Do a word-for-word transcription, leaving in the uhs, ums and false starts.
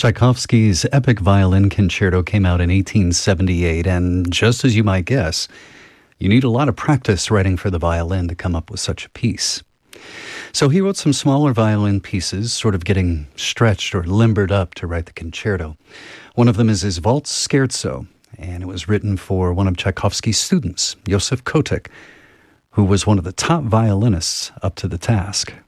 Tchaikovsky's Epic Violin Concerto came out in eighteen seventy-eight, and just as you might guess, you need a lot of practice writing for the violin to come up with such a piece. So he wrote some smaller violin pieces, sort of getting stretched or limbered up to write the concerto. One of them is his Waltz Scherzo, and it was written for one of Tchaikovsky's students, Joseph Kotek, who was one of the top violinists up to the task.